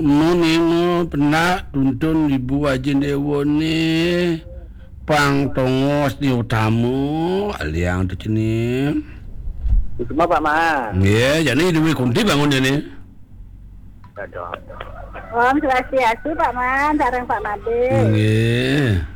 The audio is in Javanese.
nunino penak tuntun Ibu Haji Dewone pang tongos di utamu aliang tu cini. Cuma Pak Ma. Nggih, jane duwe kunti bangun jane. Aduh. Om Swastiastu Pak Man, sareng Pak Made. Nggih.